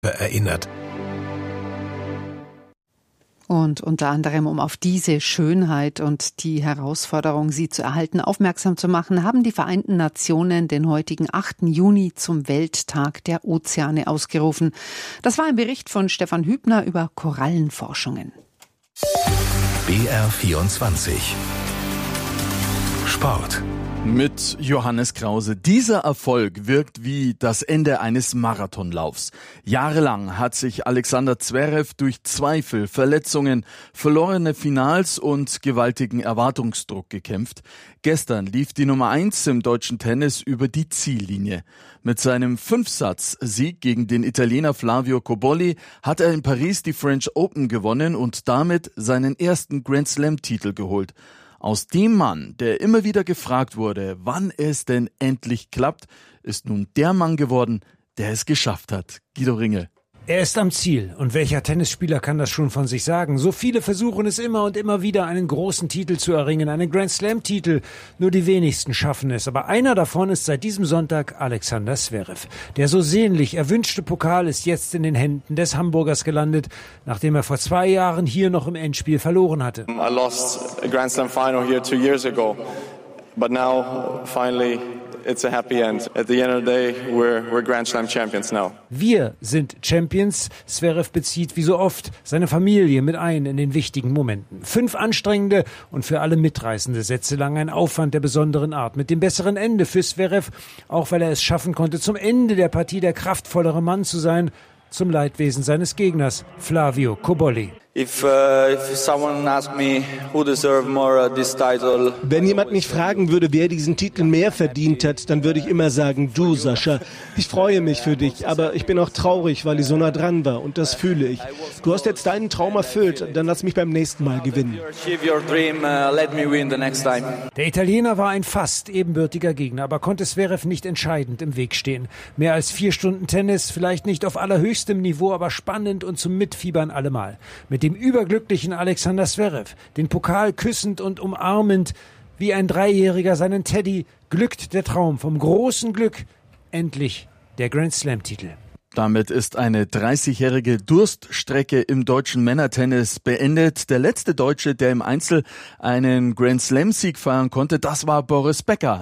erinnert. Und unter anderem, um auf diese Schönheit und die Herausforderung, sie zu erhalten, aufmerksam zu machen, haben die Vereinten Nationen den heutigen 8. Juni zum Welttag der Ozeane ausgerufen. Das war ein Bericht von Stefan Hübner über Korallenforschungen. BR24 Sport. Mit Johannes Krause. Dieser Erfolg wirkt wie das Ende eines Marathonlaufs. Jahrelang hat sich Alexander Zverev durch Zweifel, Verletzungen, verlorene Finals und gewaltigen Erwartungsdruck gekämpft. Gestern lief die Nummer 1 im deutschen Tennis über die Ziellinie. Mit seinem 5-Satz-Sieg gegen den Italiener Flavio Cobolli hat er in Paris die French Open gewonnen und damit seinen ersten Grand-Slam-Titel geholt. Aus dem Mann, der immer wieder gefragt wurde, wann es denn endlich klappt, ist nun der Mann geworden, der es geschafft hat. Guido Ringel. Er ist am Ziel. Und welcher Tennisspieler kann das schon von sich sagen? So viele versuchen es immer und immer wieder, einen großen Titel zu erringen, einen Grand-Slam-Titel. Nur die wenigsten schaffen es. Aber einer davon ist seit diesem Sonntag Alexander Zverev. Der so sehnlich erwünschte Pokal ist jetzt in den Händen des Hamburgers gelandet, nachdem er vor 2 Jahren hier noch im Endspiel verloren hatte. I lost a Grand Slam final here 2 years ago. But now, finally, it's a happy end. At the end of the day, we're Grand Slam champions now. Wir sind Champions. Zverev bezieht wie so oft seine Familie mit ein in den wichtigen Momenten. 5 anstrengende und für alle mitreißende Sätze lang ein Aufwand der besonderen Art. Mit dem besseren Ende für Zverev, auch weil er es schaffen konnte, zum Ende der Partie der kraftvollere Mann zu sein, zum Leidwesen seines Gegners, Flavio Cobolli. Wenn jemand mich fragen würde, wer diesen Titel mehr verdient hat, dann würde ich immer sagen, du, Sascha. Ich freue mich für dich, aber ich bin auch traurig, weil ich so nah dran war und das fühle ich. Du hast jetzt deinen Traum erfüllt, dann lass mich beim nächsten Mal gewinnen. Der Italiener war ein fast ebenbürtiger Gegner, aber konnte Zverev nicht entscheidend im Weg stehen. Mehr als 4 Stunden Tennis, vielleicht nicht auf allerhöchstem Niveau, aber spannend und zum Mitfiebern allemal. Mit dem überglücklichen Alexander Zverev, den Pokal küssend und umarmend, wie ein 3-Jähriger seinen Teddy, glückt der Traum vom großen Glück. Endlich der Grand-Slam-Titel. Damit ist eine 30-jährige Durststrecke im deutschen Männertennis beendet. Der letzte Deutsche, der im Einzel einen Grand-Slam-Sieg feiern konnte, das war Boris Becker,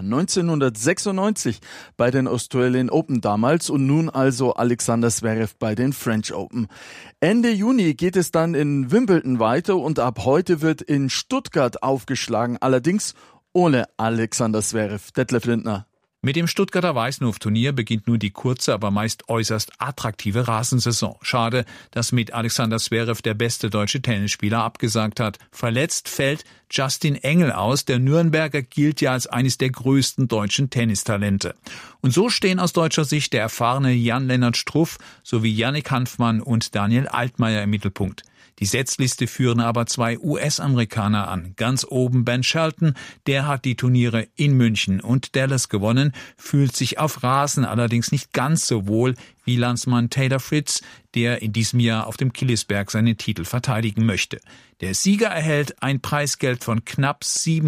1996 bei den Australian Open damals und nun also Alexander Zverev bei den French Open. Ende Juni geht es dann in Wimbledon weiter und ab heute wird in Stuttgart aufgeschlagen, allerdings ohne Alexander Zverev. Detlef Lindner. Mit dem Stuttgarter Weißenhof-Turnier beginnt nun die kurze, aber meist äußerst attraktive Rasensaison. Schade, dass mit Alexander Zverev der beste deutsche Tennisspieler abgesagt hat. Verletzt fällt Justin Engel aus. Der Nürnberger gilt ja als eines der größten deutschen Tennistalente. Und so stehen aus deutscher Sicht der erfahrene Jan-Lennart Struff sowie Yannick Hanfmann und Daniel Altmaier im Mittelpunkt. Die Setzliste führen aber 2 US-Amerikaner an. Ganz oben Ben Shelton, der hat die Turniere in München und Dallas gewonnen, fühlt sich auf Rasen allerdings nicht ganz so wohl wie Landsmann Taylor Fritz, der in diesem Jahr auf dem Killesberg seinen Titel verteidigen möchte. Der Sieger erhält ein Preisgeld von knapp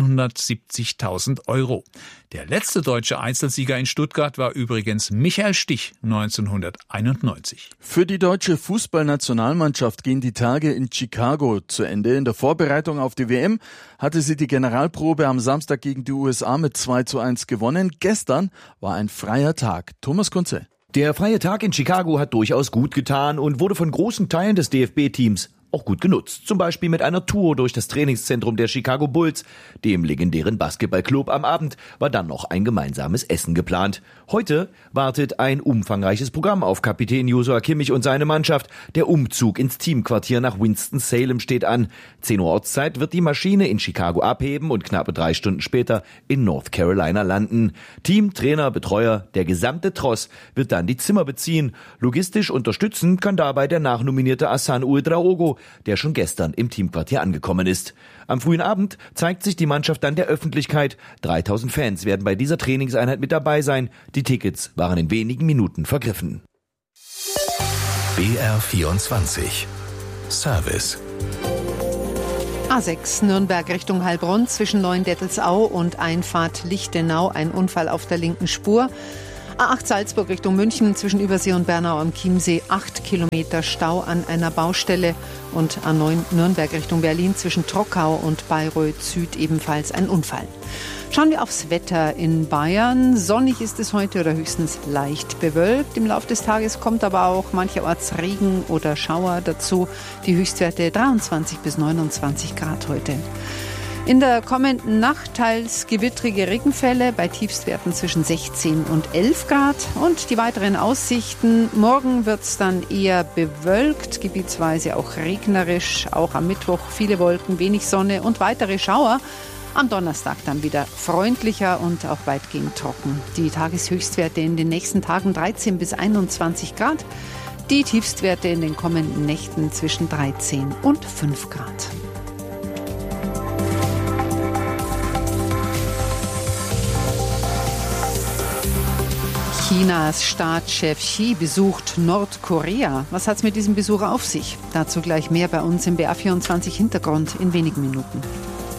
770.000 €. Der letzte deutsche Einzelsieger in Stuttgart war übrigens Michael Stich 1991. Für die deutsche Fußballnationalmannschaft gehen die Tage in Chicago zu Ende. In der Vorbereitung auf die WM hatte sie die Generalprobe am Samstag gegen die USA mit 2:1 gewonnen. Gestern war ein freier Tag. Thomas Kunze. Der freie Tag in Chicago hat durchaus gut getan und wurde von großen Teilen des DFB-Teams auch gut genutzt. Zum Beispiel mit einer Tour durch das Trainingszentrum der Chicago Bulls, dem legendären Basketballclub. Am Abend war dann noch ein gemeinsames Essen geplant. Heute wartet ein umfangreiches Programm auf Kapitän Joshua Kimmich und seine Mannschaft. Der Umzug ins Teamquartier nach Winston-Salem steht an. 10 Uhr Ortszeit wird die Maschine in Chicago abheben und knappe 3 Stunden später in North Carolina landen. Team, Trainer, Betreuer, der gesamte Tross wird dann die Zimmer beziehen. Logistisch unterstützen kann dabei der nachnominierte Hassan Ouedraogo, der schon gestern im Teamquartier angekommen ist. Am frühen Abend zeigt sich die Mannschaft dann der Öffentlichkeit. 3000 Fans werden bei dieser Trainingseinheit mit dabei sein. Die Tickets waren in wenigen Minuten vergriffen. BR24 Service. A6 Nürnberg Richtung Heilbronn zwischen Neuendettelsau und Einfahrt Lichtenau. Ein Unfall auf der linken Spur. A8 Salzburg Richtung München zwischen Übersee und Bernau am Chiemsee 8 Kilometer Stau an einer Baustelle und A9 Nürnberg Richtung Berlin zwischen Trockau und Bayreuth Süd ebenfalls ein Unfall. Schauen wir aufs Wetter in Bayern. Sonnig ist es heute oder höchstens leicht bewölkt. Im Laufe des Tages kommt aber auch mancherorts Regen oder Schauer dazu. Die Höchstwerte 23 bis 29 Grad heute. In der kommenden Nacht teils gewittrige Regenfälle bei Tiefstwerten zwischen 16 und 11 Grad. Und die weiteren Aussichten: Morgen wird es dann eher bewölkt, gebietsweise auch regnerisch. Auch am Mittwoch viele Wolken, wenig Sonne und weitere Schauer. Am Donnerstag dann wieder freundlicher und auch weitgehend trocken. Die Tageshöchstwerte in den nächsten Tagen 13 bis 21 Grad. Die Tiefstwerte in den kommenden Nächten zwischen 13 und 5 Grad. Chinas Staatschef Xi besucht Nordkorea. Was hat es mit diesem Besuch auf sich? Dazu gleich mehr bei uns im BR24 Hintergrund in wenigen Minuten.